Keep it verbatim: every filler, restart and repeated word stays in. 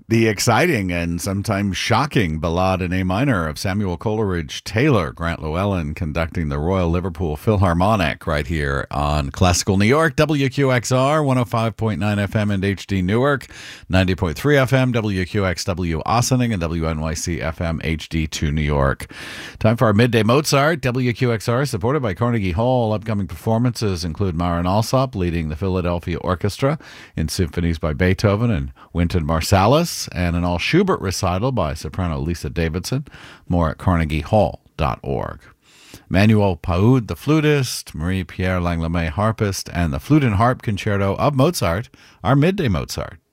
The exciting and sometimes shocking Ballade in A minor of Samuel Coleridge Taylor, Grant Llewellyn conducting the Royal Liverpool Philharmonic right here on Classical New York, W Q X R, one oh five point nine F M and H D Newark, ninety point three F M, W Q X W Ossining, and W N Y C F M H D two New York. Time for our Midday Mozart. W Q X R supported by Carnegie Hall. Upcoming performances include Marin Alsop leading the Philadelphia Orchestra in symphonies by Beethoven and Wynton Marsalis, and an all Schubert recital by soprano Lisa Davidson. More at carnegie hall dot org. Manuel Paud, the flutist, Marie-Pierre Langlomet, harpist, and the Flute and Harp Concerto of Mozart, our Midday Mozart.